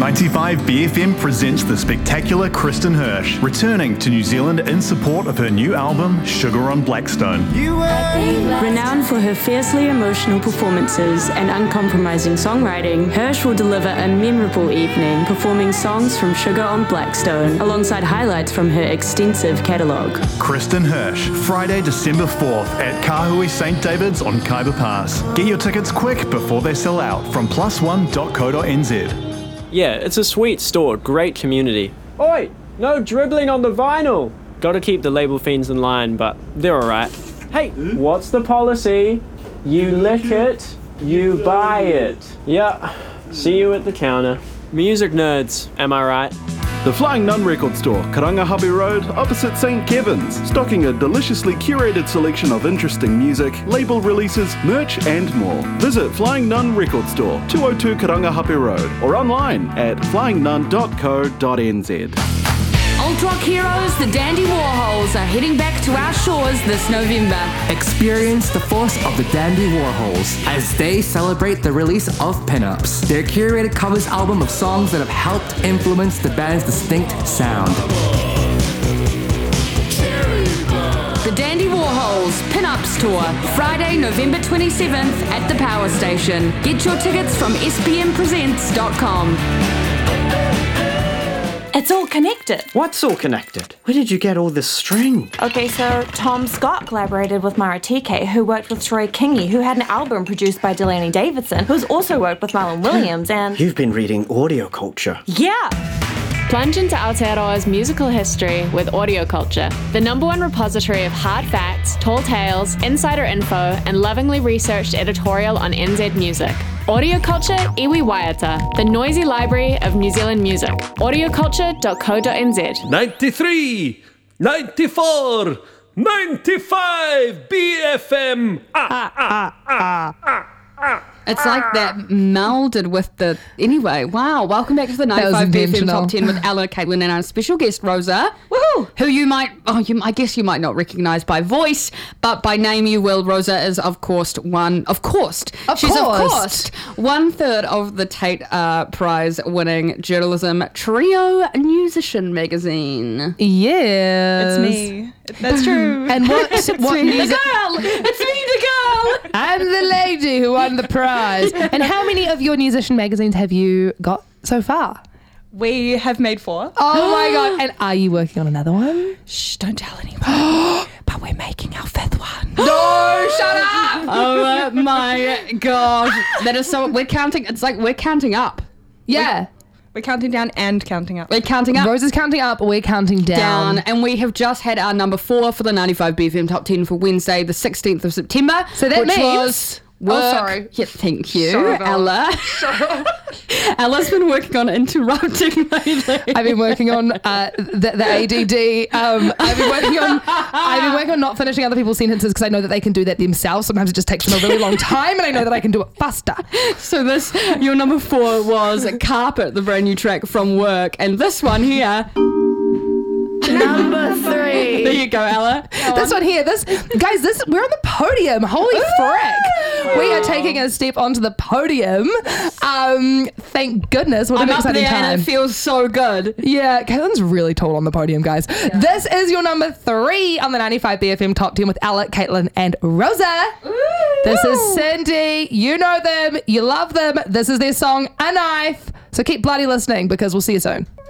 95 BFM presents the spectacular Kristen Hirsch, returning to New Zealand in support of her new album, Sugar on Blackstone. Renowned for her fiercely emotional performances and uncompromising songwriting, Hirsch will deliver a memorable evening performing songs from Sugar on Blackstone, alongside highlights from her extensive catalogue. Kristen Hirsch, Friday, December 4th at Kahui St. David's on Kaiba Pass. Get your tickets quick before they sell out from +1.co.nz. Yeah, it's a sweet store, great community. Oi, no dribbling on the vinyl! Gotta keep the label fiends in line, but they're alright. Hey, what's the policy? You lick it, you buy it. Yeah, see you at the counter. Music nerds, am I right? The Flying Nun Record Store, Karangahape Road, opposite St. Kevin's, stocking a deliciously curated selection of interesting music, label releases, merch and more. Visit Flying Nun Record Store, 202 Karangahape Road, or online at flyingnun.co.nz. Alt rock heroes, the Dandy Warhols, are heading back to our shores this November. Experience the force of the Dandy Warhols as they celebrate the release of Pinups, their curated covers album of songs that have helped influence the band's distinct sound. The Dandy Warhols Pinups Tour, Friday, November 27th at the Power Station. Get your tickets from spmpresents.com. It's all connected. What's all connected? Where did you get all this string? Okay, so Tom Scott collaborated with Mara TK, who worked with Troy Kingi, who had an album produced by Delaney Davidson, who's also worked with Marlon Williams, and... You've been reading Audio Culture. Yeah! Plunge into Aotearoa's musical history with Audio Culture, the #1 repository of hard facts, tall tales, insider info, and lovingly researched editorial on NZ music. Audio Culture Iwi Waiata, the noisy library of New Zealand music. audioculture.co.nz. 93, 94, 95 BFM. It's like that melded with the... Anyway, wow. Welcome back to the 95 BFM Top 10 with Ella, Caitlin, and our special guest, Rosa. Woohoo! Who you might... I guess you might not recognise by voice, but by name you will. Rosa is, of course, one... Of course. She's, of course, 1/3 of the Tate Prize-winning journalism trio Musician magazine. Yeah. It's me. That's true. And what It's music? me, the girl! It's me, the girl! I'm the lady who won the prize. And how many of your Musician magazines have you got so far? We have made 4. Oh my God. And are you working on another one? Shh, don't tell anyone. But we're making our 5th one. No, shut up! Oh my God. That is so... We're counting... It's like we're counting up. Yeah. We're counting down and counting up. We're counting up. Rose is counting up, we're counting down. And we have just had our number 4 for the 95 BFM Top 10 for Wednesday, the 16th of September. So that which means... was... sorry. Yeah, thank you, Sorry, Ella. Ella's been working on interrupting lately. I've been working on the ADD. I've been working on not finishing other people's sentences because I know that they can do that themselves. Sometimes it just takes them a really long time, and I know that I can do it faster. So your number 4 was Carpet, the brand new track from Work, and this one here. Number 3. There you go, Ella. This one here, we're on the podium. Holy frick. Wow. We are taking a step onto the podium. Thank goodness. What an exciting time. And it feels so good. Yeah, Caitlin's really tall on the podium, guys. Yeah. This is your number 3 on the 95 BFM Top 10 with Ella, Caitlin, and Rosa. Ooh. This is Cindy. You know them. You love them. This is their song, A Knife. So keep bloody listening because we'll see you soon.